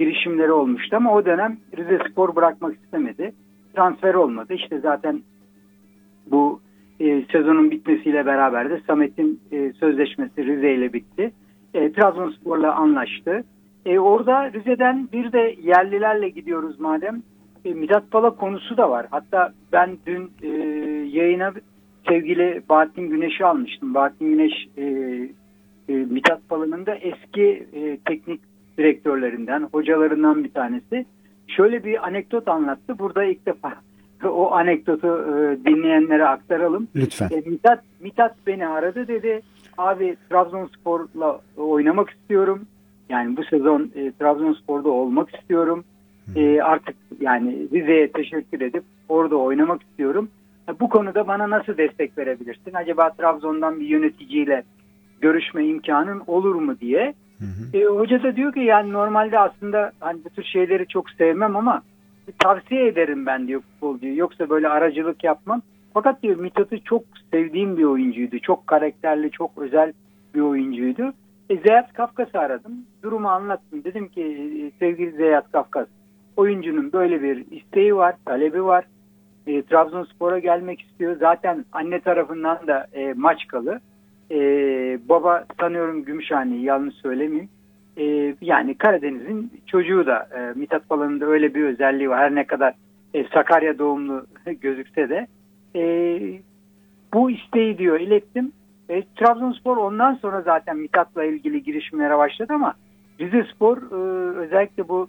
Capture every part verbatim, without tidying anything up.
girişimleri olmuştu ama o dönem Rizespor bırakmak istemedi. Transfer olmadı. İşte zaten bu e, sezonun bitmesiyle beraber de Samet'in e, sözleşmesi Rize ile bitti. E, Trabzonspor'la anlaştı. E, orada Rize'den bir de yerlilerle gidiyoruz madem. E, Mithat Pala konusu da var. Hatta ben dün e, yayına sevgili Bahattin Güneş'i almıştım. Bahattin Güneş e, e, Mithat Pala'nın da eski e, teknik direktörlerinden, hocalarından bir tanesi. Şöyle bir anekdot anlattı. Burada ilk defa o anekdotu e, dinleyenlere aktaralım. Lütfen. E, Mithat, Mithat beni aradı dedi. Abi Trabzonspor'la oynamak istiyorum. Yani bu sezon e, Trabzonspor'da olmak istiyorum. E, artık yani Rize'ye teşekkür edip orada oynamak istiyorum. E, bu konuda bana nasıl destek verebilirsin? Acaba Trabzon'dan bir yöneticiyle görüşme imkanın olur mu diye. Hı hı. E, hoca da diyor ki yani normalde aslında hani bu tür şeyleri çok sevmem ama tavsiye ederim ben diyor futbolcuyu. Yoksa böyle aracılık yapmam. Fakat diyor Mithat'ı çok sevdiğim bir oyuncuydu. Çok karakterli, çok özel bir oyuncuydu. E, Zeyat Kafkas'ı aradım. Durumu anlattım. Dedim ki sevgili Zeyat Kafkas, oyuncunun böyle bir isteği var, talebi var. E, Trabzonspor'a gelmek istiyor. Zaten anne tarafından da e, Maçkalı. E, baba sanıyorum Gümüşhane'yi, yanlış söylemeyeyim. E, yani Karadeniz'in çocuğu da e, Mithat Pala'nın da öyle bir özelliği var. Her ne kadar e, Sakarya doğumlu gözükse de e, bu isteği diyor ilettim. E, Trabzonspor ondan sonra zaten Mithat'la ilgili girişimlere başladı ama Rizespor e, özellikle bu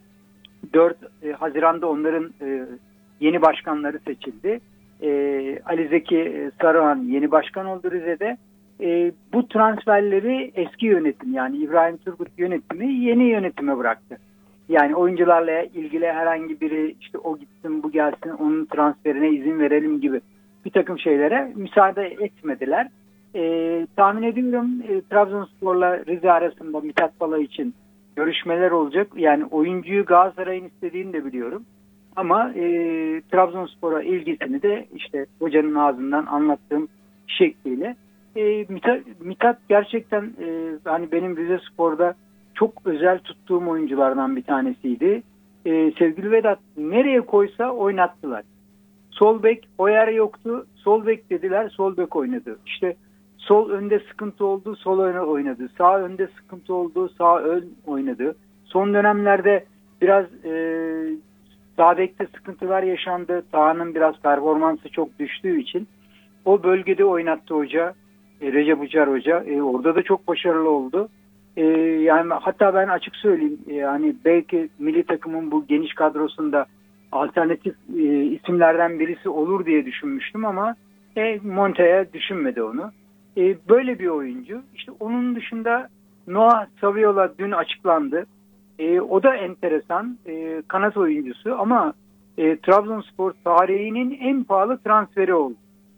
dört Haziran'da onların e, yeni başkanları seçildi. E, Ali Zeki Sarıhan yeni başkan oldu Rize'de. E, bu transferleri eski yönetim yani İbrahim Turgut yönetimi yeni yönetime bıraktı. Yani oyuncularla ilgili herhangi biri işte o gitsin bu gelsin onun transferine izin verelim gibi bir takım şeylere müsaade etmediler. E, tahmin ediyorum e, Trabzonspor'la Rize arasında Mithat Pala için görüşmeler olacak. Yani oyuncuyu Galatasaray'ın istediğini de biliyorum. Ama e, Trabzonspor'a ilgisini de işte hocanın ağzından anlattığım şekliyle e, Mithat, Mithat gerçekten e, hani benim Rizespor'da çok özel tuttuğum oyunculardan bir tanesiydi. E, sevgili Vedat nereye koysa oynattılar. Sol bek o yer yoktu. Sol bek dediler. Sol bek oynadı. İşte sol önde sıkıntı oldu. Sol öne oynadı. Sağ önde sıkıntı oldu. Sağ ön oynadı. Son dönemlerde biraz e, sağ bekte sıkıntılar yaşandı. Sağ'ın biraz performansı çok düştüğü için o bölgede oynattı hoca. E, Recep Uçar Hoca. E, orada da çok başarılı oldu. E, yani hatta ben açık söyleyeyim. E, hani belki milli takımın bu geniş kadrosunda alternatif e, isimlerden birisi olur diye düşünmüştüm ama e, Monta'ya düşünmedi onu. E, böyle bir oyuncu. İşte onun dışında Noah Saviola dün açıklandı. E, o da enteresan. E, kanat oyuncusu ama e, Trabzonspor tarihinin en pahalı transferi oldu.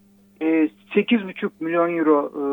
E, sekiz buçuk milyon euro e,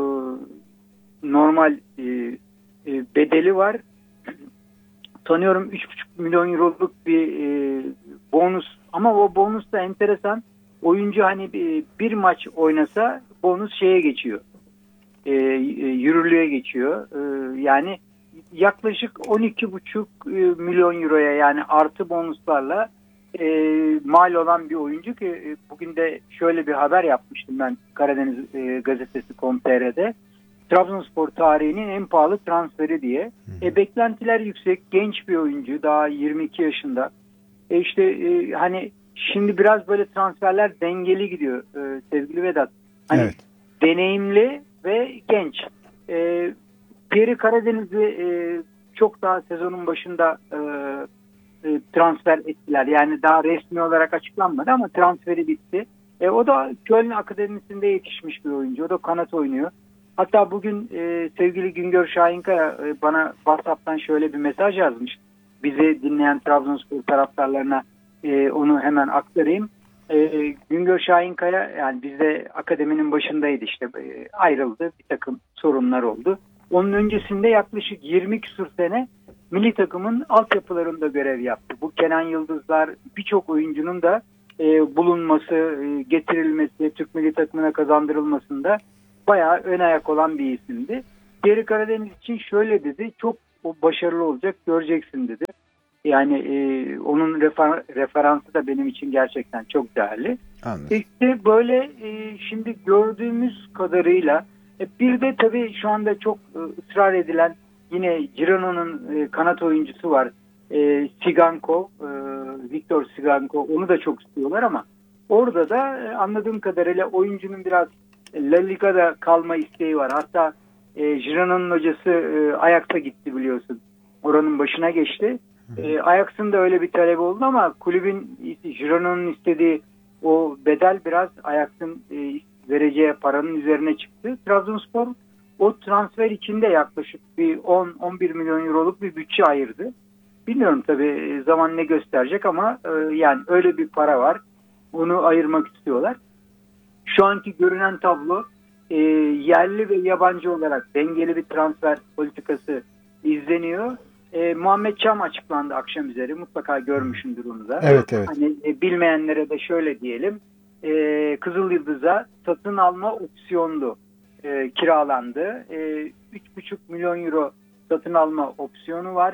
normal e, e, bedeli var. Sanıyorum üç buçuk milyon euroluk bir e, bonus ama o bonus da enteresan. Oyuncu hani bir, bir maç oynasa bonus şeye geçiyor. E, yürürlüğe geçiyor. E, yani yaklaşık on iki buçuk milyon euroya yani artı bonuslarla e, mal olan bir oyuncu ki e, bugün de şöyle bir haber yapmıştım ben Karadeniz e, gazetesi nokta com nokta tr'de. Trabzonspor tarihinin en pahalı transferi diye. E, beklentiler yüksek. Genç bir oyuncu. Daha yirmi iki yaşında. E, işte e, hani şimdi biraz böyle transferler dengeli gidiyor e, sevgili Vedat. Hani evet. Deneyimli ve genç. E, Pierre Karadeniz'i e, çok daha sezonun başında e, e, transfer ettiler. Yani daha resmi olarak açıklanmadı ama transferi bitti. E, o da Köln Akademisi'nde yetişmiş bir oyuncu. O da kanat oynuyor. Hatta bugün e, sevgili Güngör Şahinkaya e, bana WhatsApp'tan şöyle bir mesaj yazmış. Bizi dinleyen Trabzonspor taraftarlarına e, onu hemen aktarayım. E, Güngör Şahinkaya yani bizde akademinin başındaydı işte e, ayrıldı. Bir takım sorunlar oldu. Onun öncesinde yaklaşık yirmi küsur sene milli takımın altyapılarında görev yaptı. Bu Kenan Yıldızlar birçok oyuncunun da e, bulunması, e, getirilmesi, Türk milli takımına kazandırılmasında bayağı ön ayak olan bir isimdi. Pierre Karadeniz için şöyle dedi, çok başarılı olacak, göreceksin dedi. Yani e, onun refer, referansı da benim için gerçekten çok değerli. Anladım. İşte böyle e, şimdi gördüğümüz kadarıyla e, bir de tabii şu anda çok e, ısrar edilen yine Gironna'nın e, kanat oyuncusu var. E, Siganko, e, Victor Siganko, onu da çok istiyorlar ama orada da e, anladığım kadarıyla oyuncunun biraz La Liga'da kalma isteği var. Hatta e, Gironna'nın hocası e, Ajax'a gitti biliyorsun. Oranın başına geçti. E, Ajax'ın da öyle bir talebi oldu ama kulübün Gironna'nın istediği o bedel biraz Ajax'ın e, vereceği paranın üzerine çıktı. Trabzonspor o transfer içinde yaklaşık bir on on bir milyon euroluk bir bütçe ayırdı. Bilmiyorum tabii zaman ne gösterecek ama e, yani öyle bir para var. Onu ayırmak istiyorlar. Şu anki görünen tablo e, yerli ve yabancı olarak dengeli bir transfer politikası izleniyor. E, Muhammed Çam açıklandı akşam üzeri. Mutlaka görmüşsündür onu da. Evet, evet. Hani e, bilmeyenlere de şöyle diyelim. E, Kızılyıldız'a satın alma opsiyonlu e, kiralandı. E, üç buçuk milyon euro satın alma opsiyonu var.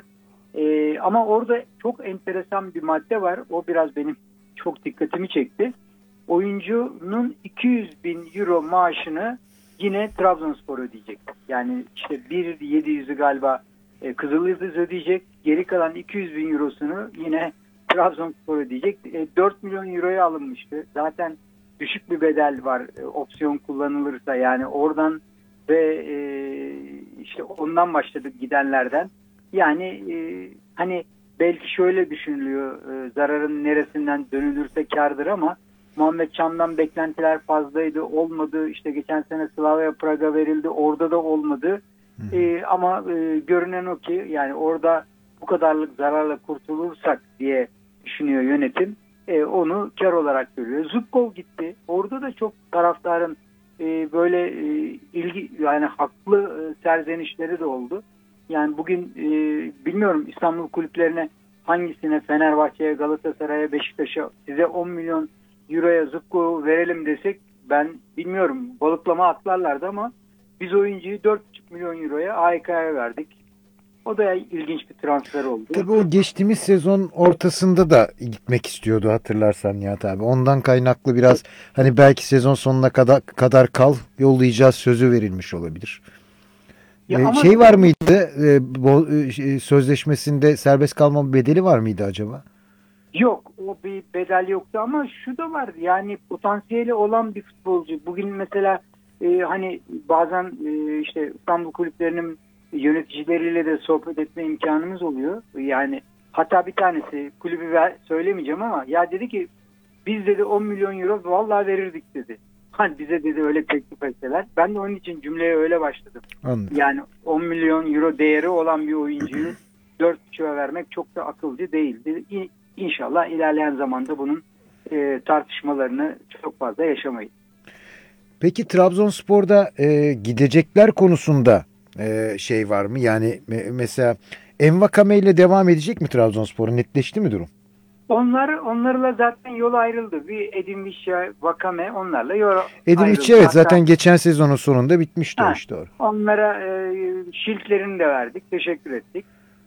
E, ama orada çok enteresan bir madde var. O biraz benim çok dikkatimi çekti. Oyuncunun iki yüz bin euro maaşını yine Trabzonspor ödeyecek. Yani işte bir bin yedi yüzü galiba e, Kızılyıldız ödeyecek. Geri kalan iki yüz bin eurosunu yine Trabzonspor ödeyecek. E, dört milyon euroya alınmıştı. Zaten düşük bir bedel var e, opsiyon kullanılırsa. Yani oradan ve e, işte ondan başladık gidenlerden. Yani e, hani belki şöyle düşünülüyor. E, zararın neresinden dönülürse kârdır ama Muhammed Çam'dan beklentiler fazlaydı, olmadı. İşte geçen sene Slavia Praga verildi, orada da olmadı. Ee, ama e, görünen o ki yani orada bu kadarlık zararla kurtulursak diye düşünüyor yönetim. E, onu kar olarak görüyor. Zubkov gitti. Orada da çok taraftarın e, böyle e, ilgi yani haklı e, serzenişleri de oldu. Yani bugün e, bilmiyorum İstanbul kulüplerine hangisine Fenerbahçe'ye, Galatasaray'a, Beşiktaş'a size on milyon euroya Zubko verelim desek ben bilmiyorum balıklama atlarlardı ama biz oyuncuyu dört buçuk milyon euroya A Y K'ya verdik. O da ilginç bir transfer oldu. Tabii o geçtiğimiz sezon ortasında da gitmek istiyordu hatırlarsan Nihat abi. Ondan kaynaklı biraz hani belki sezon sonuna kadar kadar kal yollayacağız sözü verilmiş olabilir. Ya Ee, ama şey var mıydı? E, bo, e, sözleşmesinde serbest kalma bedeli var mıydı acaba? yok o bir bedel yoktu ama şu da var yani potansiyeli olan bir futbolcu. Bugün mesela e, hani bazen e, işte İstanbul kulüplerinin yöneticileriyle de sohbet etme imkanımız oluyor. Yani hatta bir tanesi kulübü ver, söylemeyeceğim ama ya dedi ki biz dedi on milyon euro vallahi verirdik dedi. Hani bize dedi öyle teklif etseler. Ben de onun için cümleye öyle başladım. Anladım. Yani on milyon euro değeri olan bir oyuncuyu dört buçuğa vermek çok da akılcı değildi. İnşallah ilerleyen zamanda bunun e, tartışmalarını çok fazla yaşamayız. Peki Trabzonspor'da e, gidecekler konusunda e, şey var mı? Yani me, mesela Envakame ile devam edecek mi Trabzonspor? Netleşti mi durum? Onlar onlarla zaten yol ayrıldı. Bir Edin Visca, Vakame onlarla yol Edin ayrıldı. Visca evet Hatta, zaten geçen sezonun sonunda bitmişti ha, o iş doğru. onlara e, şiltlerini de verdik. Teşekkür ettik.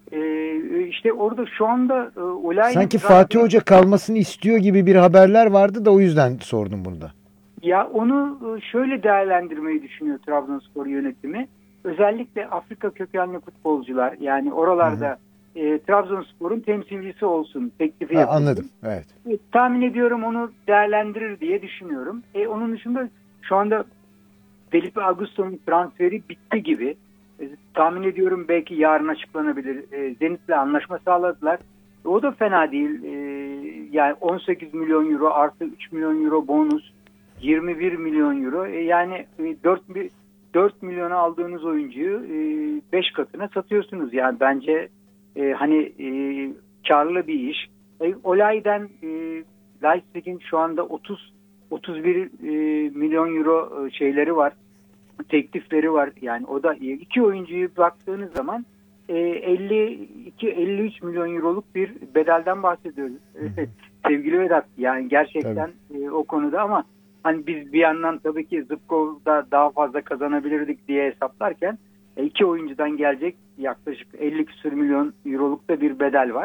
E, işte orada şu anda e, Olay Sanki Fatih Hoca kalmasını istiyor gibi bir haberler vardı da o yüzden sordum bunu da. Ya onu şöyle değerlendirmeyi düşünüyor Trabzonspor yönetimi. Özellikle Afrika kökenli futbolcular yani oralarda e, Trabzonspor'un temsilcisi olsun teklifi Ha, yapıldı. anladım. Evet. E, tahmin ediyorum onu değerlendirir diye düşünüyorum. E, onun dışında şu anda Felipe Augusto'nun transferi bitti gibi. E, tahmin ediyorum belki yarın açıklanabilir. E, Zenit'le anlaşma sağladılar. E, o da fena değil. E, yani on sekiz milyon euro artı üç milyon euro bonus. yirmi bir milyon euro. E, yani e, dört, dört milyona aldığınız oyuncuyu e, beş katına satıyorsunuz. Yani bence e, hani e, karlı bir iş. E, Olay'den e, Leipzig'in şu anda otuz otuz bir e, milyon euro şeyleri var. Teklifleri var. Yani o da iki oyuncuyu baktığınız zaman e, elli iki elli üç milyon euroluk bir bedelden bahsediyoruz. Sevgili Vedat yani gerçekten e, o konuda ama hani biz bir yandan tabii ki Zubkov'da daha fazla kazanabilirdik diye hesaplarken iki oyuncudan gelecek yaklaşık elli küsur milyon euroluk da bir bedel var.